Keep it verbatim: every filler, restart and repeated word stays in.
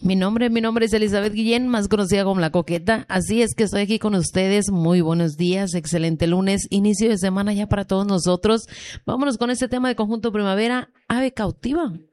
Mi nombre, mi nombre es Elizabeth Guillén, más conocida como La Coqueta. Así es que estoy aquí con ustedes. Muy buenos días, excelente lunes, inicio de semana ya para todos nosotros. Vámonos con este tema de Conjunto Primavera, Ave Cautiva.